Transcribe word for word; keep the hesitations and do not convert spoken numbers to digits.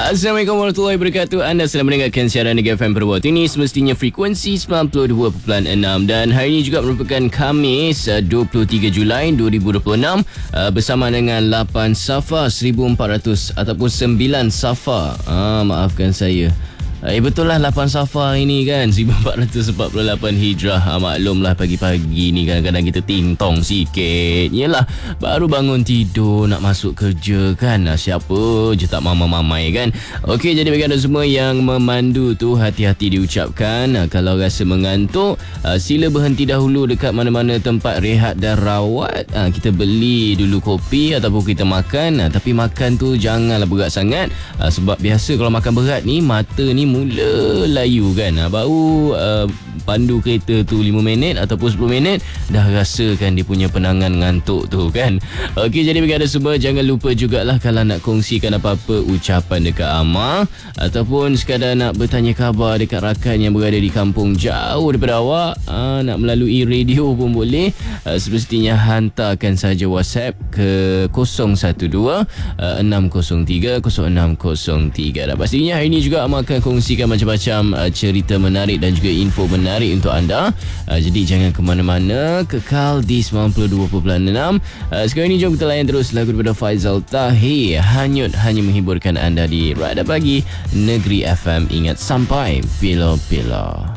Assalamualaikum warahmatullahi wabarakatuh. Anda sedang mendengarkan siaran Negeri F M Perwati ini semestinya frekuensi sembilan puluh dua perpuluhan enam dan hari ini juga merupakan Khamis dua puluh tiga Julai dua ribu dua puluh enam bersama dengan lapan Safar seribu empat ratus ataupun sembilan Safar. Ah, maafkan saya. Eh betul lah lapan Safar ini kan seribu empat ratus empat puluh lapan Hijrah. ha, Maklumlah pagi-pagi ni kadang-kadang kita tintong sikit. Yelah, baru bangun tidur nak masuk kerja kan. ha, Siapa je tak mamai-mamai kan. Okey, jadi bagi anda semua yang memandu tu, hati-hati diucapkan. ha, Kalau rasa mengantuk, ha, sila berhenti dahulu dekat mana-mana tempat rehat dan rawat. ha, Kita beli dulu kopi ataupun kita makan. ha, Tapi makan tu janganlah berat sangat. ha, Sebab biasa kalau makan berat ni, mata ni mula layu kan. ha, Baru uh, pandu kereta tu lima minit ataupun sepuluh minit dah rasakan dia punya penangan ngantuk tu kan. Okey, jadi bagi anda semua jangan lupa jugalah kalau nak kongsikan apa-apa ucapan dekat Amar ataupun sekadar nak bertanya khabar dekat rakan yang berada di kampung jauh daripada awak, ha, nak melalui radio pun boleh. ha, Semestinya hantarkan saja WhatsApp ke kosong satu dua enam kosong tiga kosong enam kosong tiga. Dan pastinya hari ini juga Amar akan kongsikan macam-macam uh, cerita menarik dan juga info menarik untuk anda. uh, Jadi jangan ke mana-mana, kekal di sembilan puluh dua perpuluhan enam. uh, Sekarang ini jom kita layan terus lagu daripada Faizal Tahir, Hanyut, hanya menghiburkan anda di Radar Pagi Negeri F M. Ingat, sampai bila-bila.